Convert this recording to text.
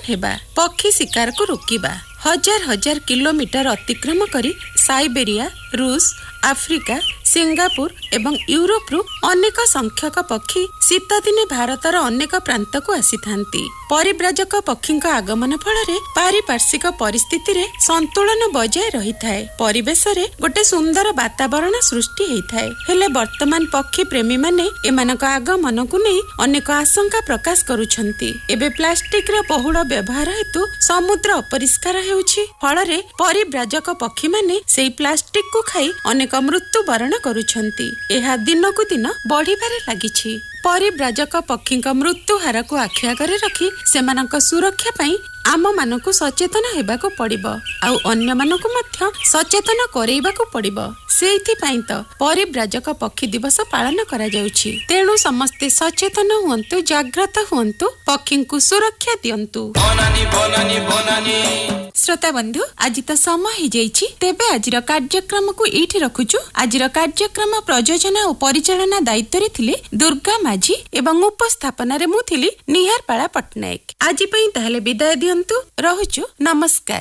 ସଚେତन हेबा, पक्षी शिकार को रोकिबा। हजार हजार किलोमीटर अतिक्रम करी साइबेरिया, रूस, आफ्रिका, सिंगापुर एवं यूरोप रु अनेक संख्यक पक्षी शीत दिने भारतर अनेक प्रांत को आसी थांती। परिव्राजक पक्षी आगमन फल पारिपार्श्विक परिस्थिति रे संतुलन बजाय रही थाए। परिवेश रे गोटे सुंदर वातावरण सृष्टि होता है। हेले वर्तमान पक्षी प्रेमी माने एमानक आगमन को नहीं अनेक आशंका प्रकाश करुछंती। एबे प्लास्टिक रे बहुल व्यवहार हेतु समुद्र अपरिष्कार हेउछि। फल रे परिव्राजक पक्षी माने सेही प्लास्टिक को खाई अनेक मृत्यु वरण करुछंती। एहा दिनकु दिन बढ़िबारे लागिछि। परिव्राजक पक्षी मृत्यु हार को आखि आगरे रखी सेमानक सुरक्षा पाई आम मानकु सचेतन हेबाकु पड़िबो आउ अन्य मानकु मध्य सचेतन करेइबाकु पड़िबो। सेइथि पई त परिव्राजक पक्षी दिवस पालन करा जाउछि। तेणु समस्ते सचेतन हुअन्तु, जागृत हुअन्तु, पक्षींकु सुरक्षा दियन्तु। बनानी बनानी बनानी। श्रोता बंधु, आज तो समय हो जाइछि। तेबे आजिर कार्यक्रम को एठी रखुछु। आजिर कार्यक्रम प्रयोजना और परिचालना दायित्व रे थिले दुर्गा माझी एवं उपस्थापना रे मु थिली निहारपाला पटनायक। आज पई ताहले विदाय दियन्तु। रहुछु, नमस्कार।